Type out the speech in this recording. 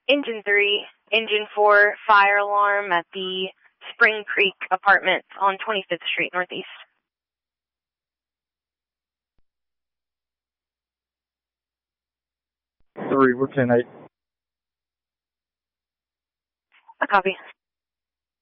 Engine 3, Engine 4, fire alarm at the Spring Creek Apartments on 25th Street Northeast. 3, we're 10-8. A copy.